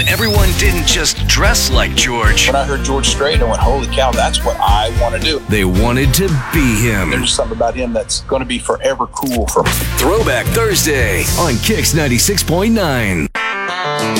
And everyone didn't just dress like George. When I heard George Strait, I went, holy cow, that's what I want to do. They wanted to be him. There's just something about him that's going to be forever cool for me. Throwback Thursday on Kix 96.9.